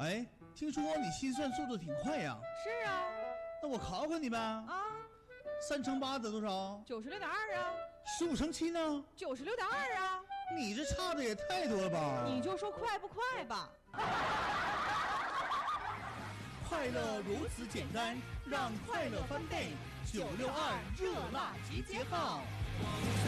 哎，听说你心算速度挺快呀？ 是啊。 那我考考你呗。 啊 ，3乘8得多少 ？96.2啊。 15乘7呢 ？96.2啊。 你这差的也太多了吧？ 你就说快不快吧。 快乐如此简单，让快乐翻倍。962热辣集结号。